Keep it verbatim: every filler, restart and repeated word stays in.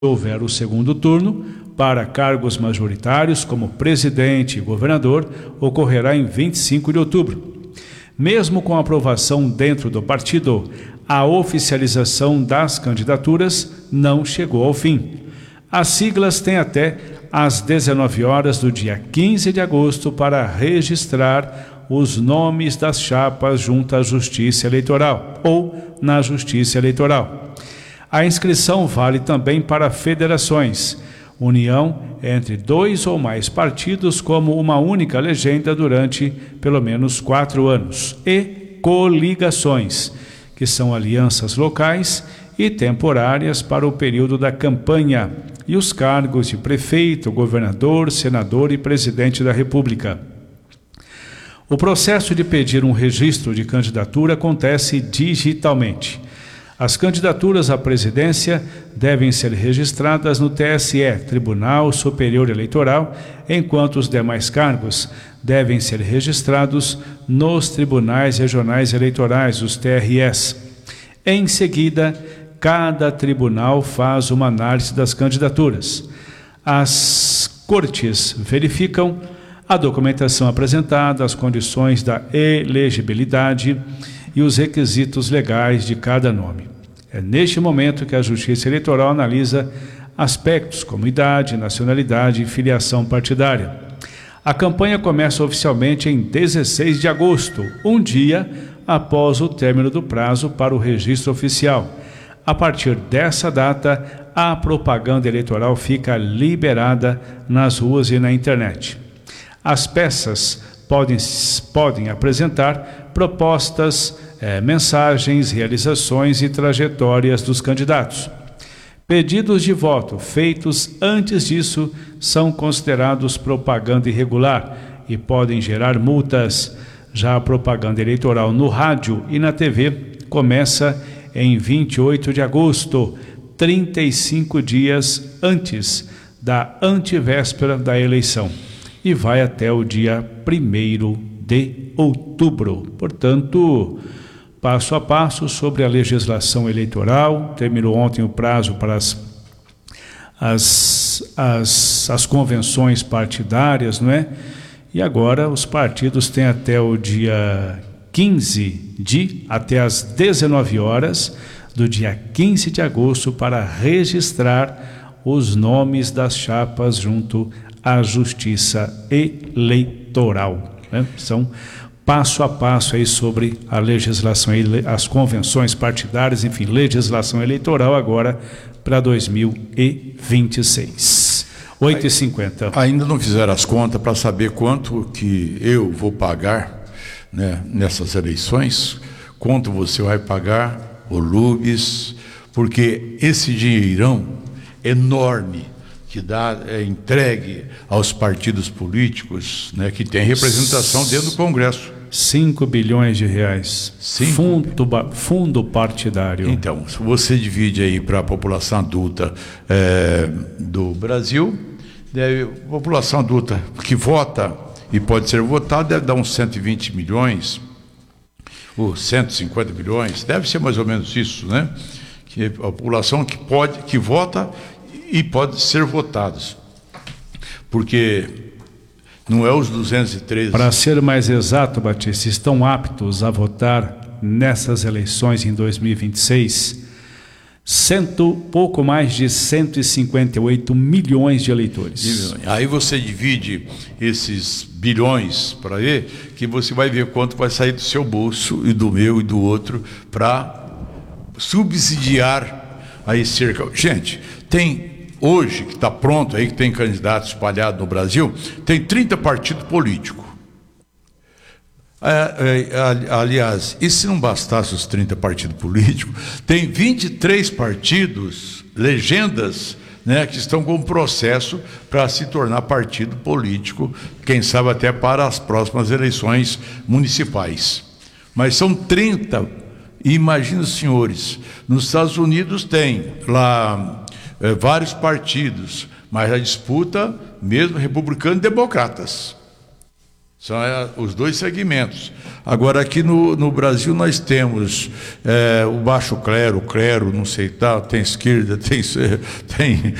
houver o segundo turno, para cargos majoritários como presidente e governador, ocorrerá em vinte e cinco de outubro. Mesmo com a aprovação dentro do partido, a oficialização das candidaturas não chegou ao fim. As siglas têm até às dezenove horas do dia quinze de agosto para registrar os nomes das chapas junto à Justiça Eleitoral ou na Justiça Eleitoral. A inscrição vale também para federações, união entre dois ou mais partidos como uma única legenda durante pelo menos quatro anos, e coligações, que são alianças locais e temporárias para o período da campanha, e os cargos de prefeito, governador, senador e presidente da República. O processo de pedir um registro de candidatura acontece digitalmente. As candidaturas à presidência devem ser registradas no T S E, Tribunal Superior Eleitoral, enquanto os demais cargos devem ser registrados nos Tribunais Regionais Eleitorais, os T R Es. Em seguida, cada tribunal faz uma análise das candidaturas. As cortes verificam a documentação apresentada, as condições da elegibilidade e os requisitos legais de cada nome. É neste momento que a Justiça Eleitoral analisa aspectos como idade, nacionalidade e filiação partidária. A campanha começa oficialmente em dezesseis de agosto, um dia após o término do prazo para o registro oficial. A partir dessa data, a propaganda eleitoral fica liberada nas ruas e na internet. As peças podem, podem apresentar propostas, eh, mensagens, realizações e trajetórias dos candidatos. Pedidos de voto feitos antes disso são considerados propaganda irregular e podem gerar multas. Já a propaganda eleitoral no rádio e na T V começa em vinte e oito de agosto, trinta e cinco dias antes da antevéspera da eleição, e vai até o dia primeiro de outubro. Portanto, passo a passo sobre a legislação eleitoral. Terminou ontem o prazo para as, as, as, as convenções partidárias, não é? E agora os partidos têm até o dia quinze de, até às dezenove horas do dia quinze de agosto para registrar os nomes das chapas junto à Justiça Eleitoral, né? São passo a passo aí sobre a legislação, as convenções partidárias, enfim, legislação eleitoral agora para dois mil e vinte e seis. oito e cinquenta. Ainda não fizeram as contas para saber quanto que eu vou pagar, né, nessas eleições, quanto você vai pagar, o Lubes, porque esse dinheirão enorme que dá, é entregue aos partidos políticos, né, que tem representação dentro do Congresso. cinco bilhões de reais. Cinco... Fundo, fundo partidário. Então, se você divide aí para a população adulta é, do Brasil, deve, a população adulta que vota e pode ser votada deve dar uns cento e vinte milhões, ou cento e cinquenta milhões, deve ser mais ou menos isso, né? Que a população que pode, que vota e pode ser votados, porque não é os duzentos e treze. Para ser mais exato, Batista, estão aptos a votar nessas eleições em dois mil e vinte e seis cento, pouco mais de cento e cinquenta e oito milhões de eleitores. Aí você divide esses bilhões para ver, que você vai ver quanto vai sair do seu bolso e do meu e do outro para subsidiar aí cerca. Gente, tem hoje, que está pronto aí, que tem candidatos espalhados no Brasil, tem trinta partidos políticos. É, é, aliás, e se não bastasse os trinta partidos políticos, tem vinte e três partidos, legendas, né, que estão com processo para se tornar partido político, quem sabe até para as próximas eleições municipais. Mas são trinta, e imagina os senhores, nos Estados Unidos tem lá é, vários partidos, mas a disputa mesmo republicano e democratas. São é, os dois segmentos. Agora, aqui no, no Brasil, nós temos é, o baixo clero, o clero, não sei tal, tem esquerda, tem, tem